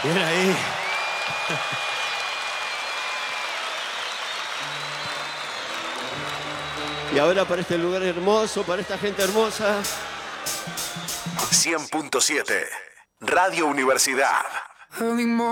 Bien ahí. Y ahora para este lugar hermoso, para esta gente hermosa. 100.7 Radio Universidad.